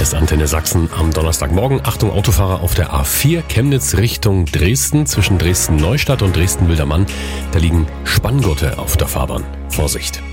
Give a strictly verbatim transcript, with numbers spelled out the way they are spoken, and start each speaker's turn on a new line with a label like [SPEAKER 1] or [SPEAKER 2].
[SPEAKER 1] Hier ist Antenne Sachsen am Donnerstagmorgen. Achtung Autofahrer auf der A vier Chemnitz Richtung Dresden. Zwischen Dresden-Neustadt und Dresden-Wildermann. Da liegen Spanngurte auf der Fahrbahn. Vorsicht!